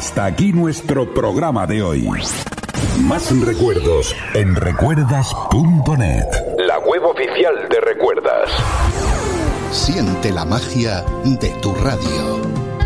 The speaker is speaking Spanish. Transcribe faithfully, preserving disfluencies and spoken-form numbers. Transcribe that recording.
Hasta aquí nuestro programa de hoy. Más recuerdos en recuerdas punto net, la web oficial de Recuerdas. Siente la magia de tu radio.